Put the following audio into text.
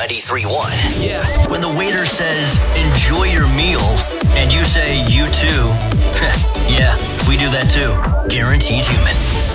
93.1. Yeah. When the waiter says, enjoy your meal, and you say, you too. Yeah, we do that too. Guaranteed Human.